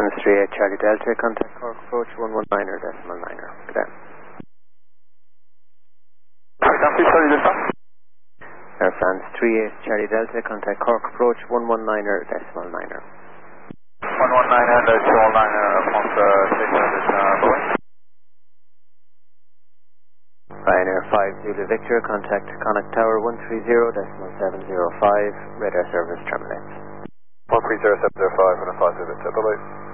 France 38 Charlie Delta, contact Cork approach 119er decimal 9er. Good day. Charlie Delta. Air France 38 Charlie Delta, contact Cork approach 119er decimal 9er. 119er decimal 9er, France 600 Boeing. Ryanair 5 Zulu Victor, contact Connacht Tower 130.705, radar service terminates. 130.705 and a 5 Zulu Victor, bye-bye.